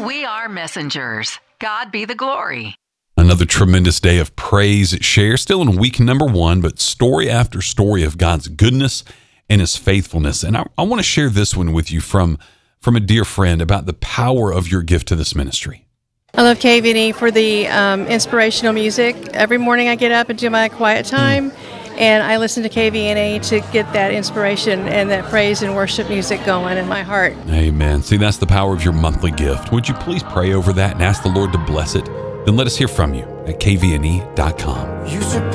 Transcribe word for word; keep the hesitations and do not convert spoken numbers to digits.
We are messengers. God be the glory. Another tremendous day of praise share, still in week number one, but story after story of God's goodness and his faithfulness. And I, I want to share this one with you from, from a dear friend about the power of your gift to this ministry. I love K V N E for the um, inspirational music. Every morning I get up and do my quiet time, mm. and I listen to K V N E to get that inspiration and that praise and worship music going in my heart. Amen. See, that's the power of your monthly gift. Would you please pray over that and ask the Lord to bless it? Then let us hear from you at K V N E dot com.